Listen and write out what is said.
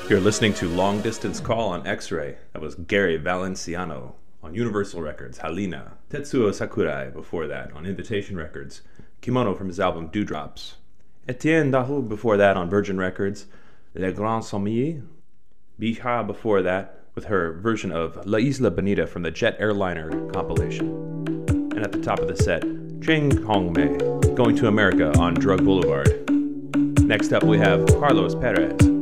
You're listening to Long Distance Call on X-Ray. That was Gary Valenciano on Universal Records, Halina. Tetsuo Sakurai before that on Invitation Records. Kimono from his album Dewdrops. Etienne Dahu before that on Virgin Records. Le Grand Sommier. Biha before that with her version of La Isla Bonita from the Jet Airliner compilation. And at the top of the set, Cheng Hongmei, Going to America on Drug Boulevard. Next up we have Carlos Perez.